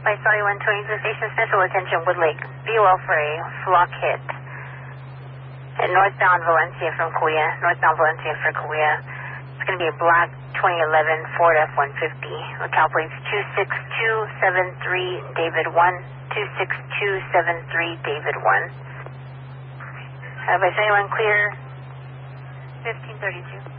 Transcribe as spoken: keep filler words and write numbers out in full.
By Sorry one twenty to the station, special attention Wood Lake. B O L for a flock hit. And northbound Valencia from Kauai. Northbound Valencia for Kauai. It's going to be a black twenty eleven Ford F one fifty. Locale plates two six two seven three David one. two six two seven three David one. Uh, by Sorry one clear. fifteen thirty-two.